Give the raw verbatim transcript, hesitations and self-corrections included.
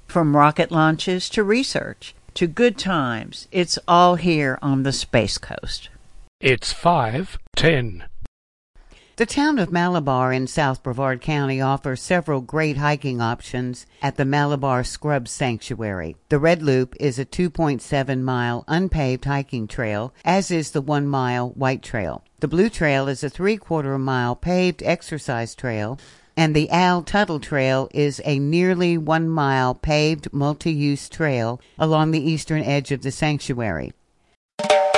From rocket launches to research to good times, it's all here on the Space Coast. It's five ten. The town of Malabar in South Brevard County offers several great hiking options at the Malabar Scrub Sanctuary. The Red Loop is a two point seven mile unpaved hiking trail, as is the one mile White Trail. The Blue Trail is a three-quarter mile paved exercise trail, and the Al Tuttle Trail is a nearly one mile paved multi-use trail along the eastern edge of the sanctuary.